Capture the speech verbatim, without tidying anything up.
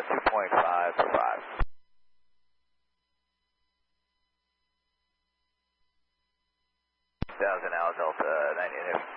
two point five for five. one thousand Al Delta ninety.